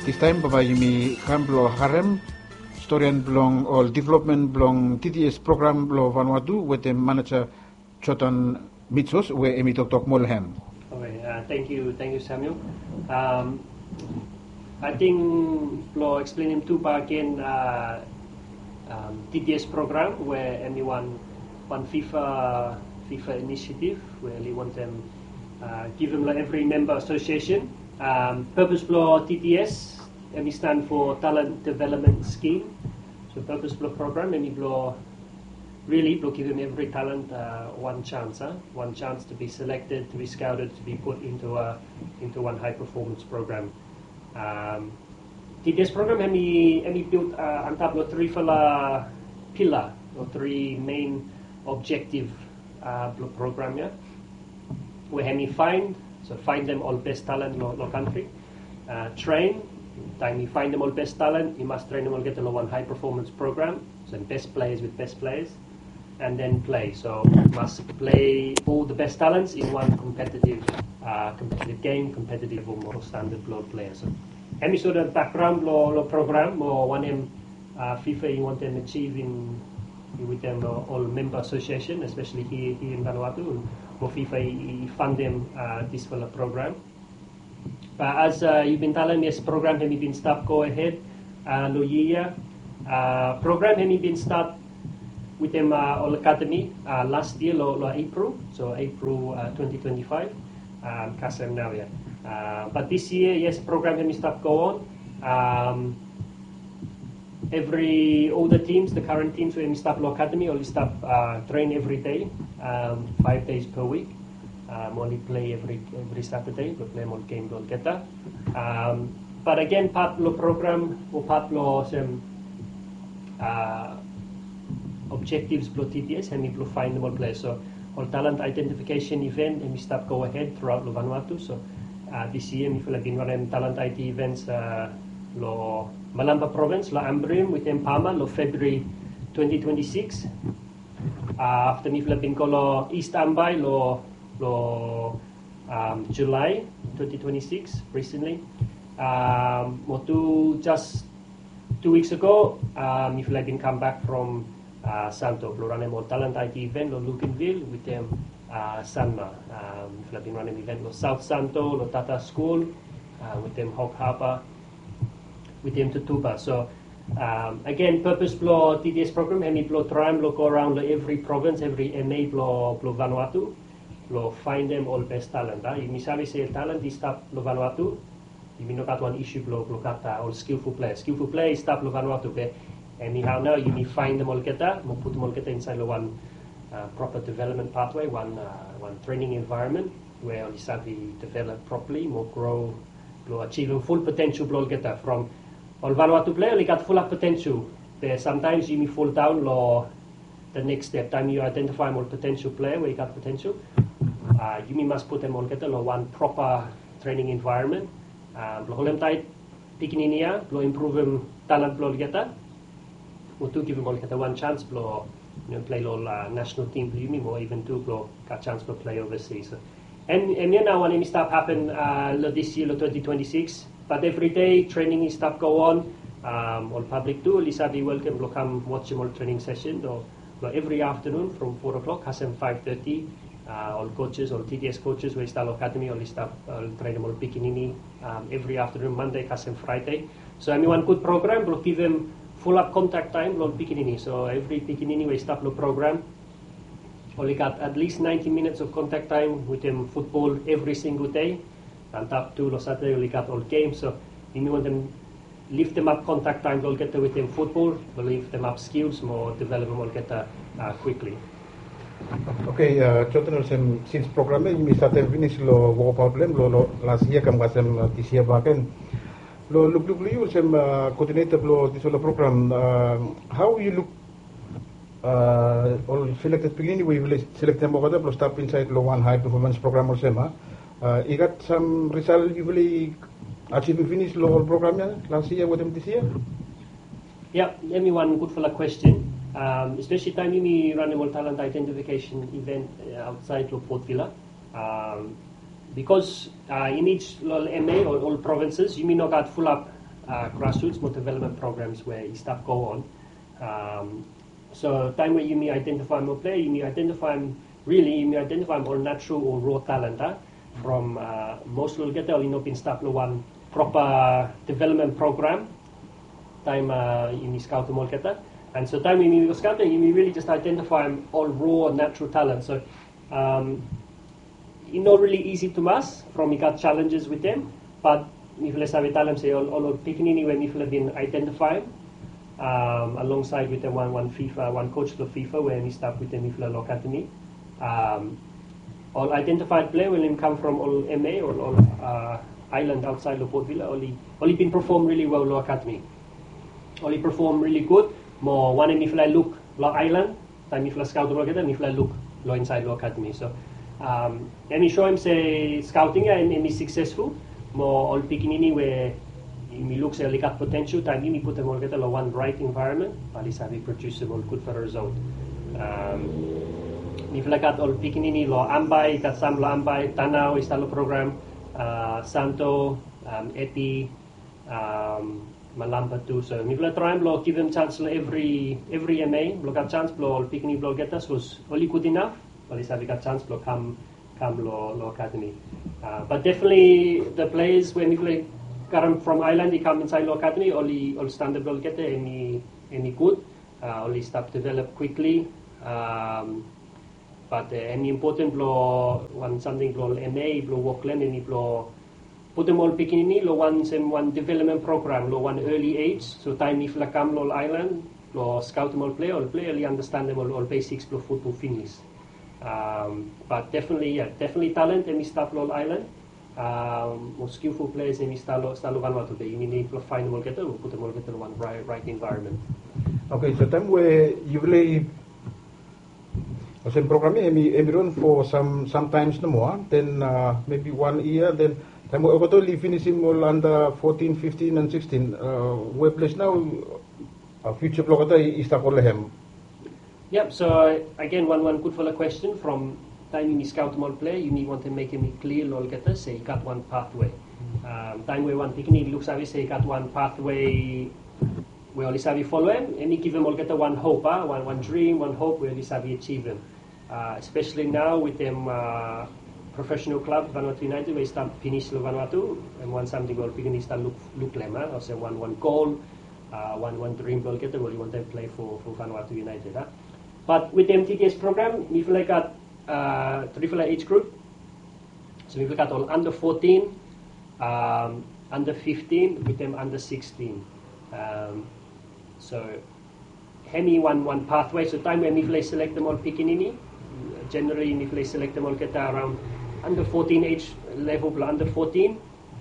This time baba yumi kamblo harem historian belong or development belong TTS program belong Vanuatu with the manager Chotan Mitsos where emi tok Molham. Okay, thank you, Samuel. I think lo explain him two again TTS program where anyone one FIFA initiative where we want them give them like every member association. Purpose Blow TTS, we stand for Talent Development Scheme. So Purpose Blow program, and we blow give them every talent one chance to be selected, to be scouted, to be put into one high performance program. TTS program, we built on top of three pillar or three main objective program, yeah. Where we find them all best talent no country. Train, time you find them all best talent, you must train them all get to one high performance program. So best players with best players, and then play. So you must play all the best talents in one competitive game, competitive or more standard blow players. So any sort of background law program or one FIFA you want them achieve with them all member association, especially here in Vanuatu. For FIFA fund them this for the program. As you've been telling me, this program has been stopped. Go ahead, year. Program has been started with them all academy last year, April. So April 2025. Kasem now, yeah. But this year, yes, program has stopped. Go on. All the teams, the current teams who start law academy only start train every day, 5 days per week. Only play every Saturday. We play more game don't get that. But again, part law program or part law some objectives for TTS and we find them all players. So all talent identification event and we start go ahead throughout Vanuatu. So this year we have been running talent IT events lo Malamba province, lo Ambrium with Empama, lo February 2026. After me Philippine lo East Ambay, lo July 2026, recently. Just 2 weeks ago, me Philippine come back from Santo, lo running more talent IT event, lo Lucanville with them Sanma. Philippine running event, lo South Santo, lo Tata School, with them Hog Harbour. With them to Tuba. So again, Purpose Blow TTS program, and we blow tram, go around every province, every MA blow Vanuatu, blow find them all best talent. You misabi say talent is stop Vanuatu. You mean not one issue blow kata all skillful players. Skillful players stop Vanuatu, and anyhow now you need find them all keta, put them all keta inside one proper development pathway, one training environment where you sabi develop properly, more grow, blow achieving full potential blow keta from. All Vanuatu player, they got full of potential. There sometimes you may fall down the next step. Time you identify more potential player where you got potential, you must put them on get one proper training environment. Blow them tight, picking in here, blow improve them talent blow get that. Or to give them all get one chance blow, play national team blow or even to blow got chance to play overseas. And now when it start happen this year 2026. But every day training is stuff go on. All public too. Lisa be welcome to come watch more training session. Or every afternoon from 4 o'clock, Hasem 5:30. All coaches, all TTS coaches, we start academy, all staff train them all Pikinini every afternoon, Monday, Hasem Friday. So anyone good program, we'll give them full up contact time, all Pikinini. So every Pikinini we start the program. Only got at least 90 minutes of contact time with them football every single day. And top two Saturday we got all games, so you want them lift them up contact time, they'll get with them football, we'll lift them up skills, more develop them all get quickly. Okay, Chotan since program we started finish lo war problem lo last year kam kasem this year backen lo look you sem coordinator lo this lo program how you look all selected beginning we will select them over the stop inside lo one high performance program or sema. You got some result you really achieve finish the whole program last year with them this year? Yeah, let me one good for the question. Especially time we run a talent identification event outside of Port Vila. Because in each MA or all provinces, you may not got full up grassroots more development programs where staff go on. So time where you may identify more player, you may identify all natural or raw talent from most will get only not been staff one proper development program. Time you may scout them all get that. And so time you may scout them, you may really just identify all raw natural talent. So it's not really easy to mass from you got challenges with them, but if let's have a talent say all picking anywhere if have been identified alongside with the one coach of FIFA where he started with the Mifla Academy. All identified player will come from all MA or all island outside of Port Vila. Only been performed really well Law Academy. Only performed really good. More one Mifla look Law Island. Time Mifla scout Law Academy. Mifla look Law inside Law Academy. So and he show him say scouting and he successful. More all picking anywhere. He looks like got potential. Time he put them all together in one right environment. At least have he produce them all good for a result. If like at all picking in lo Ambay, kat some lo Ambay, Tanaw is talo program, Santo, Epi, Malamba too. So if like try lo give them chance every MA, lo got chance lo picking in lo get us was only good enough. At least have got chance lo come lo academy. But definitely the players when you play. Current from Ireland, he come inside Law Academy, all stand up will get there, any good, only start develop quickly. But any important blow one something blow MA, blow Walkland, any blow put them all picking in, one development program, one early age, so time if la come Law Island, blow scout them all play, only understand them all basics blow football finish. But definitely talent and stuff Law Island. More skillful players in stalo Vanuatu. You need to find them all together, put them all together in one right environment. Okay, so time where you really same program emi run for sometimes no more, then maybe 1 year, then time where totally finishing all under 14, 15 and 16. Where place now future block is ta Lehem. Yep, so again one good for the question from time you scout them all play, you need want to make him clear all get us, say you got one pathway. Time where one picnic looks at say you got one pathway where only savvy follow him, and you give them all get one hope, one dream, one hope where only savvy achieve them. Especially now with them professional club Vanuatu United where start finish Vanuatu and one something will picnic start look lema, or say one goal, one dream will get where you want to play for Vanuatu United. But with the MTTS program, if like got triple age group. So we've got all under 14, under 15, with them under 16. So Hemi one pathway. So time when we select them all pickinini. Generally, if they select them all get around under 14 age level, under 14.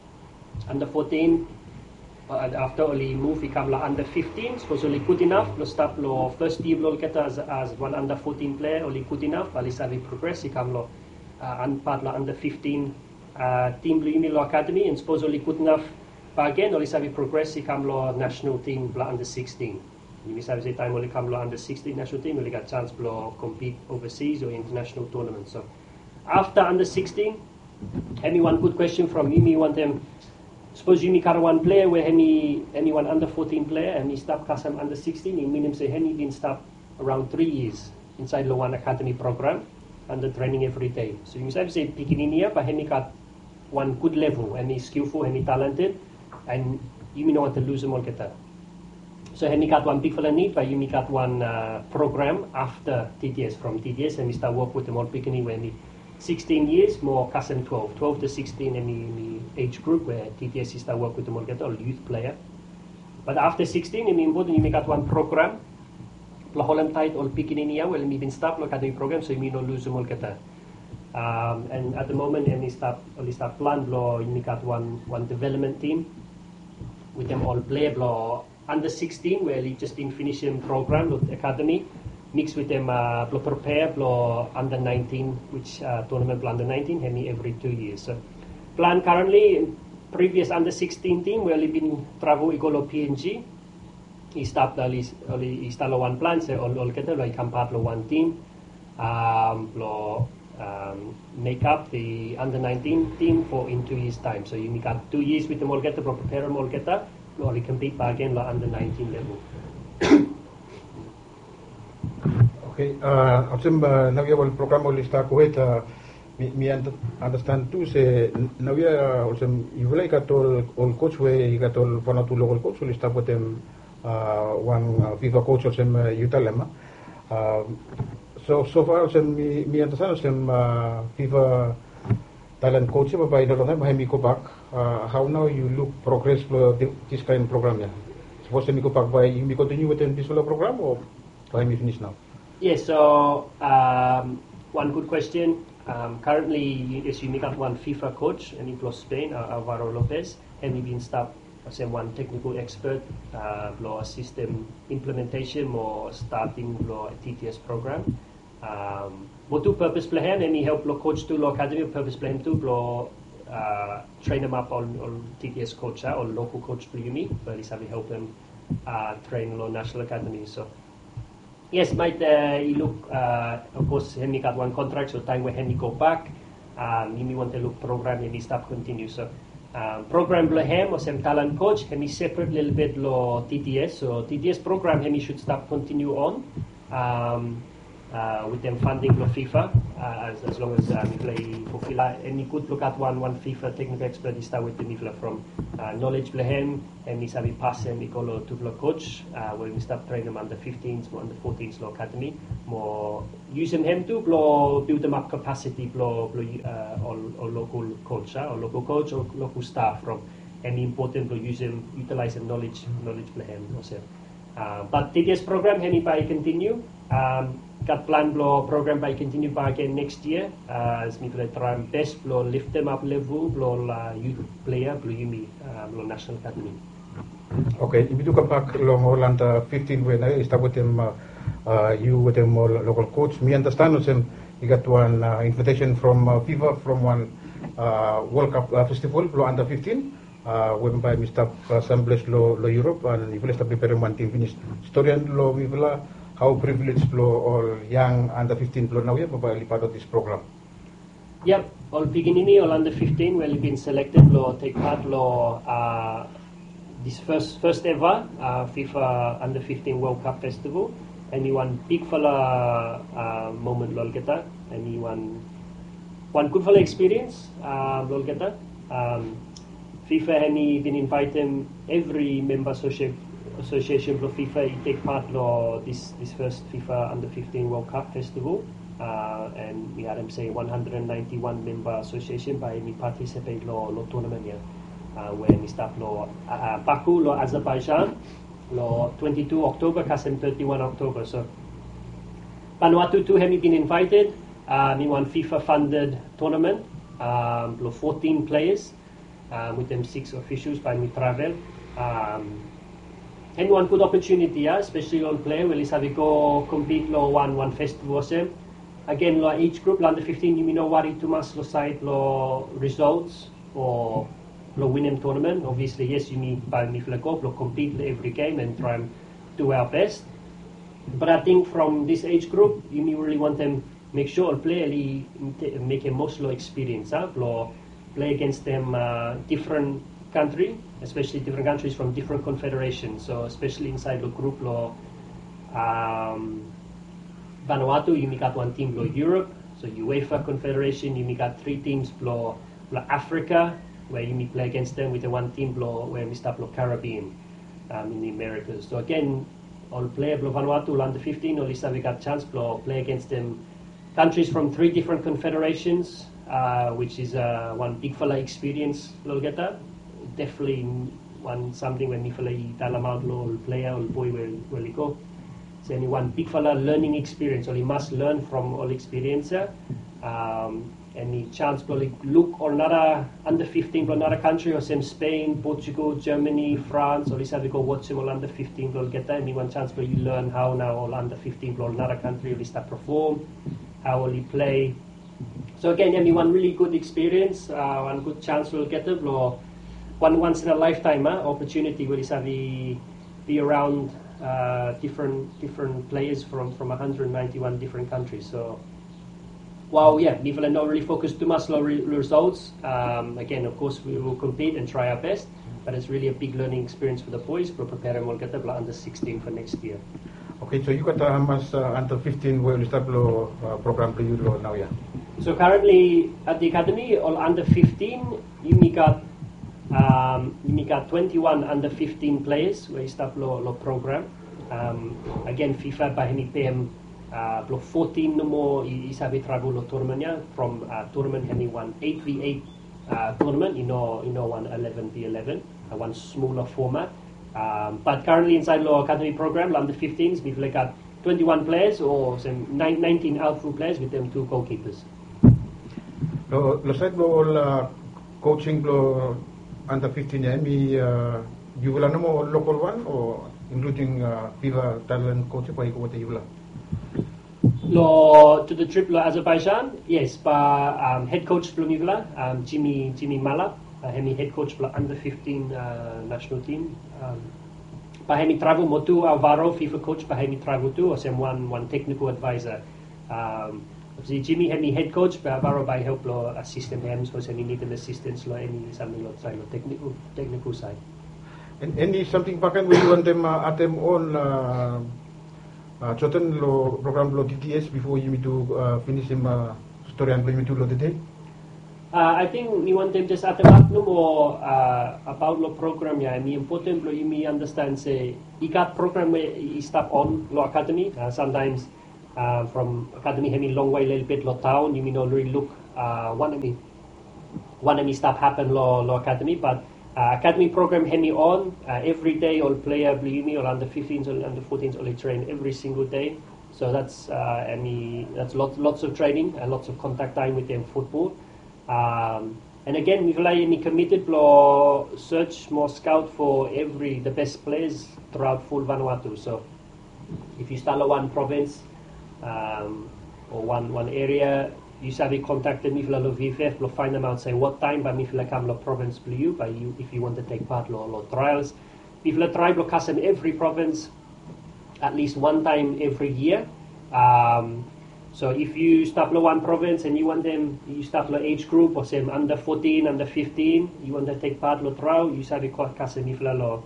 After only move become under 15, so only good enough. Lo stop lo first team lo get as one under 14 player only good enough. At least we progress. Become lo part lo under 15 team lo uni lo academy and suppose only good enough. But again, only we progress. Become lo national team lo under 16. You miss say time only come lo under 16 national team only got chance lo compete overseas or international tournaments. So after under 16, any one good question from me want them. Suppose you got one player where anyone under 14 player and he stop Kasam under 16, you mean him say he been stop around 3 years inside the one academy program under training every day. So you say picking in here, but he got one good level and he's skillful and he's talented and you may not want to lose him all get that. So he got one big fella need, but you got one program after TTS from TTS and we start work with them all picking when he 16 years, more Kasem 12 to 16 in the age group where TTS start work with them all youth player. But after 16, important you got one program. Holland tight all picking in here, well, you been stop academy program, so you may not lose them all get that. And at the moment, only start plan, you got one development team with them all play under 16, where you just been finishing program of the academy. Mixed with them, prepare under 19, which tournament under 19, every 2 years. So, plan currently, previous under 16 team, where we been travel igolo PNG. He stopped he started one plan, so all get he come part of one team. Make up the under 19 team for in 2 years time. So you got 2 years with them all get prepare them all get lo compete ba again lo under 19 level. Okay, Absem Navia will program all lista Kuwait. Me understand too. Say Navia Absem you like at all coach where you got all one or two local coach will start with them one FIFA coach Absem you tell them. So far Absem me understand Absem FIFA talent coach by the time me go back. How now you look progress for this kind of program? Yeah, suppose me go back by you continue with this program or by me finish now? Yes, so one good question. Currently, as you got one FIFA coach, and in Spain, Alvaro Lopez, and we've been staff as one technical expert, for system implementation or starting for a TTS program. What do purpose plan? And he help coach to academy purpose plan to train them up on TTS coach or local coach for Yumi, but he's having help them train on national academy. So. Yes, might you look, of course, Henry got one contract, so time when Henry go back, you want to look program, Henry stop continue. So, program Blahem or some talent coach, Henry separate little bit lo TTS, so TTS program, Henry should stop continue on with them funding lo FIFA, as long as we play for Fila. And you could look at one FIFA technical expert, start with the Nifla from knowledge Blahem, and we have pass and we go to the coach, where we start training them under 15s, more under 14s law academy, more using him to build them up capacity, or local coach or local staff from any important to utilize and knowledge Blahem also. But TTS program, any by continue. Got plan blow program by continue by again next year. As me try best blow lift them up level blow youth player blow Yumi blow national academy. Okay, if you come back long Holland 15 when I start with them you with them more local coach. Me understand them you got one invitation from FIFA from one World Cup festival blow under 15. Whereby we start assemblies lo Europe and we will start preparing one team finish. Historian lo we will how privileged lo all young under 15 lo now yeah part of this program. Yep, all beginning all under 15 well been selected lo take part lo this first ever FIFA under 15 World Cup festival. And one big fella moment lol kita and one good fella experience lol kita. FIFA had been inviting every member association for FIFA to take part in this first FIFA Under 15 World Cup Festival. And we had them say 191 member association by me participate in the tournament here. Where we start Baku, Azerbaijan, 22 October, Kasem 31 October. So Vanuatu too have been invited. We won FIFA funded tournament, 14 players. With them 6 officials by me travel. And one good opportunity, especially on player, well, is have go compete lo one festival sem. Again, lo each group, under 15, you know worry too much lo side lo results or lo win them tournament. Obviously, yes, you need by me flag up, lo compete every game and try and do our best. But I think from this age group, you really want them make sure all player make a most lo experience, lo play against them different country, especially different countries from different confederations. So especially inside the group lo Vanuatu, you got one team lo Europe, so UEFA Confederation, you got 3 teams lo Africa, where you play against them with the one team lo where we start lo Caribbean in the Americas. So again, all play lo Vanuatu under 15, or at least we got chance to play against them countries from 3 different confederations. Which is one big fella experience lo geta. Definitely one something when fella dalam lo player or boy will go. So any one big fella learning experience, or he must learn from all experience. Any chance to look or another under 15 from another country or same Spain, Portugal, Germany, France, or at least have to go watch him all under 15 will get that. Any one chance where you learn how now all under 15 from another country at least perform, how will he play. So again, one really good experience, one good chance we'll get it, one once in a lifetime opportunity where we be around different players from 191 different countries. So Well, yeah, we will not really focus too much on results. Again, of course, we will compete and try our best, but it's really a big learning experience for the boys. We're preparing all get under 16 for next year. Okay, so you got mas under 15 where you start program for you now, yeah. So currently at the academy, all under 15, you got 21 under 15 players where you start lo program. Again, FIFA by hemi PM 14 no more isabi travel lo tournament from tournament hemi one 8v8 tournament, one 11v11, one smaller format. But currently inside lo academy program, under 15s, we've got 21 players or 19 outfield players with them 2 goalkeepers. Lo side all coaching lo under 15 you will know local one or including FIFA Thailand coach pa iko you will. Lo to the trip lo Azerbaijan, yes, but head coach lo mivla Jimmy Mala, hemi head coach for under 15 national team. Pa hemi travel motu Alvaro FIFA coach pa hemi travel tu or sem one technical advisor. Jimmy hemi head coach pa Alvaro by help lo assistant him so sem need an assistance lo any something lo side lo technical side. And any something pakan we want them at them on Chotan lo program lo DTS before you to finish him story and bring me to lo today. I think we want them just at the back no more about the program. Yeah, I mean important you me understand say you got program where you stop on lo academy. Sometimes from academy hemi long way little bit lo town. You mean already look one of me stop happen lo academy, but academy program hemi on every day. All player me or under 15s or under 14s only train every single day. So that's that's lots of training and lots of contact time with them football. And again, we've committed to search more scout for the best players throughout full Vanuatu. So if you start one province or one area, you sabi contacted me for VFF to find them out, say what time by me for come lo province for you by you if you want to take part lo trials. If la try lo custom every province at least one time every year. So if you start one province and you want them, you start age group or say under 14, under 15, you want to take part lo trial, you sabi kasem if lo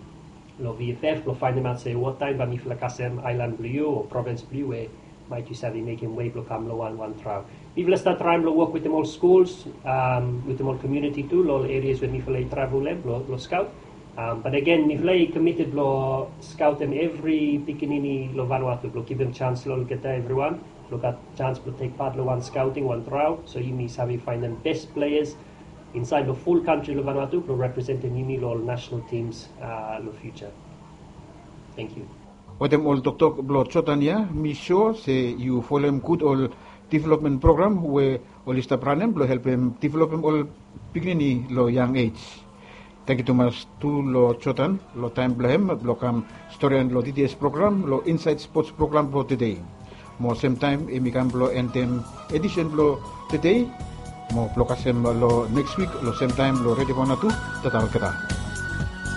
VFF lo find them out, say what time by me for kasem island blue or province blue where might you sabi make him wave lo come lo one trial. If let's start trying to work with them all schools, with them all community too, all areas where me for travel them lo scout. But again, if they committed lo scout them every beginning lo Vanuatu, lo give them chance lo get everyone. Look at chance to take part in one scouting, one trial. So you may have find them best players inside the full country of Vanuatu to represent the all national teams in the future. Thank you. What them all doctor blo chotania me sure say you follow them good all development program where all is pranem blo help them develop them all beginning lo young age. Thank you too much to lo chotan lo time blame blo kam story and lo DTS program lo inside sports program for today. More same time imikan blo entem edition blo today mo blokasem lo next week lo same time lo ready Vanuatu tatawag kita.